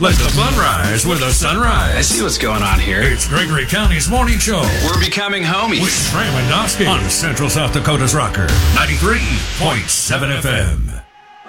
Let the fun rise with a sunrise. I see what's going on here. It's Gregory County's morning show. We're becoming homies. With Trey Mendowski on Central South Dakota's Rocker, 93.7 FM.